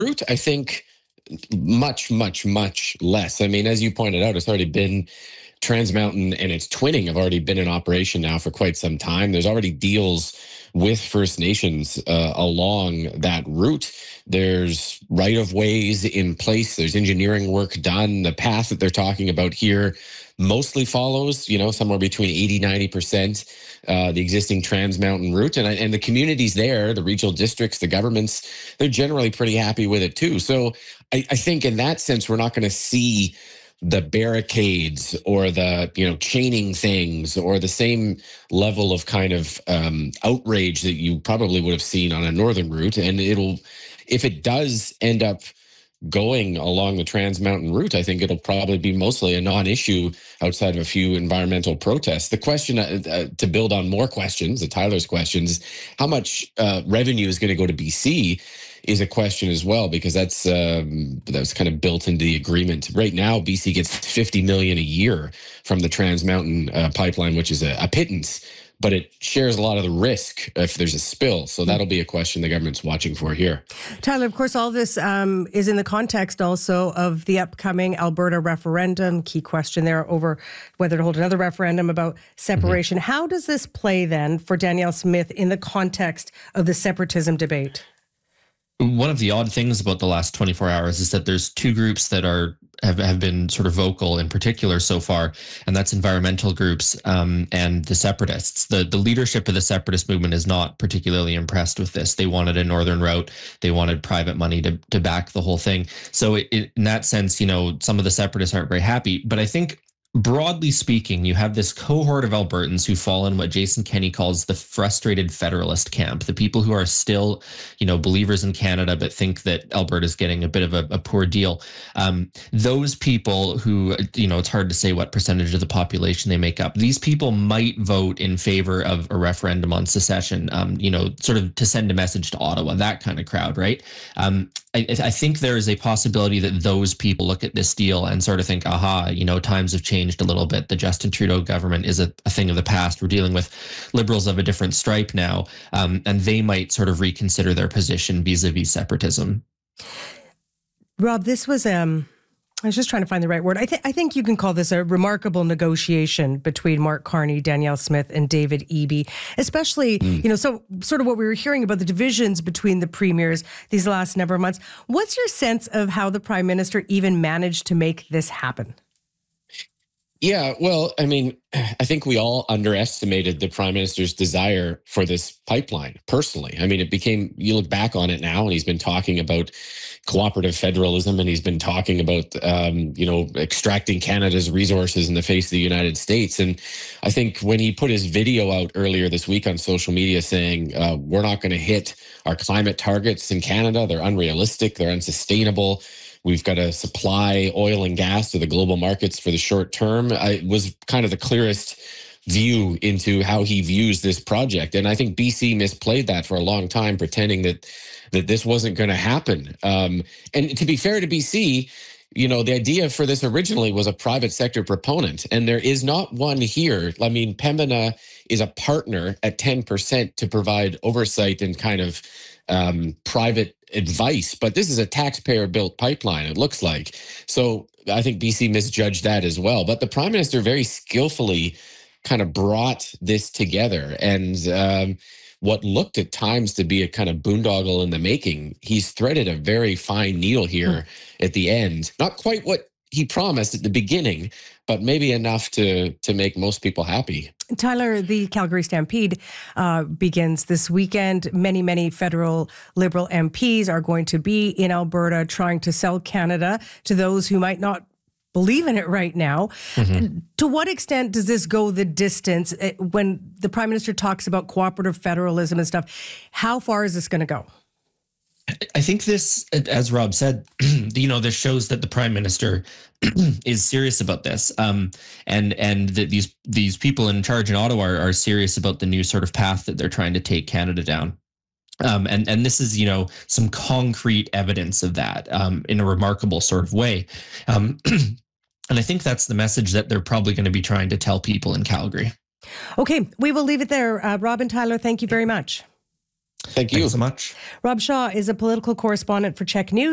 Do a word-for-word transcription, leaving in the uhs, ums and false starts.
route, I think much, much, much less. I mean, as you pointed out, it's already been Trans Mountain and its twinning have already been in operation now for quite some time. There's already deals with First Nations uh, along that route. There's right-of-ways in place. There's engineering work done. The path that they're talking about here mostly follows, you know, somewhere between eighty, ninety percent uh, the existing Trans Mountain route. And, and the communities there, the regional districts, the governments, they're generally pretty happy with it too. So I, I think in that sense, we're not going to see the barricades or the, you know, chaining things or the same level of kind of um, outrage that you probably would have seen on a northern route. And it'll, if it does end up going along the Trans Mountain route, I think it'll probably be mostly a non-issue outside of a few environmental protests. The question, uh, uh, to build on more questions, the Tyler's questions, how much uh, revenue is going to go to B C is a question as well, because that's um, that's kind of built into the agreement. Right now, B C gets fifty million dollars a year from the Trans Mountain uh, pipeline, which is a, a pittance, but it shares a lot of the risk if there's a spill. So that'll be a question the government's watching for here. Tyler, of course, all this um, is in the context also of the upcoming Alberta referendum. Key question there over whether to hold another referendum about separation. Mm-hmm. How does this play then for Danielle Smith in the context of the separatism debate? One of the odd things about the last twenty-four hours is that there's two groups that are have, have been sort of vocal in particular so far, and that's environmental groups um, and the separatists. The the leadership of the separatist movement is not particularly impressed with this. They wanted a northern route. They wanted private money to to back the whole thing. So it, it, in that sense, you know, some of the separatists aren't very happy. But I think, broadly speaking, you have this cohort of Albertans who fall in what Jason Kenney calls the frustrated federalist camp, the people who are still, you know, believers in Canada, but think that Alberta is getting a bit of a, a poor deal. Um, those people who, you know, it's hard to say what percentage of the population they make up. These people might vote in favor of a referendum on secession, um, you know, sort of to send a message to Ottawa, that kind of crowd, right? Um, I, I think there is a possibility that those people look at this deal and sort of think, aha, you know, times have changed a little bit. The Justin Trudeau government is a, a thing of the past. We're dealing with Liberals of a different stripe now, um, and they might sort of reconsider their position vis-a-vis separatism. Rob, this was, um, I was just trying to find the right word. I, th- I think you can call this a remarkable negotiation between Mark Carney, Danielle Smith, and David Eby, especially, mm. you know, so sort of what we were hearing about the divisions between the premiers these last number of months. What's your sense of how the Prime Minister even managed to make this happen? Yeah, well, I mean, I think we all underestimated the Prime Minister's desire for this pipeline, personally. I mean, it became, you look back on it now, and he's been talking about cooperative federalism, and he's been talking about, um, you know, extracting Canada's resources in the face of the United States. And I think when he put his video out earlier this week on social media saying, uh, we're not going to hit our climate targets in Canada, they're unrealistic, they're unsustainable, we've got to supply oil and gas to the global markets for the short term, I was kind of the clearest view into how he views this project. And I think B C misplayed that for a long time, pretending that that this wasn't going to happen. Um, and to be fair to B C, you know, the idea for this originally was a private sector proponent, and there is not one here. I mean, Pembina is a partner at ten percent to provide oversight and kind of um, private advice, but this is a taxpayer-built pipeline, it looks like. So I think B C misjudged that as well. But the Prime Minister very skillfully kind of brought this together, and um, what looked at times to be a kind of boondoggle in the making, he's threaded a very fine needle here hmm. at the end. Not quite what he promised at the beginning, but maybe enough to to make most people happy. Tyler, the Calgary Stampede uh, begins this weekend. Many, many federal Liberal M Ps are going to be in Alberta trying to sell Canada to those who might not believe in it right now. Mm-hmm. To what extent does this go the distance when the Prime Minister talks about cooperative federalism and stuff? How far is this going to go? I think this, as Rob said, you know, this shows that the Prime Minister is serious about this, um, and and that these these people in charge in Ottawa are, are serious about the new sort of path that they're trying to take Canada down. Um, and and this is, you know, some concrete evidence of that um, in a remarkable sort of way. Um, and I think that's the message that they're probably going to be trying to tell people in Calgary. Okay, we will leave it there. Uh, Rob and Tyler, thank you very much. Thank you Thanks so much. Rob Shaw is a political correspondent for Czech News.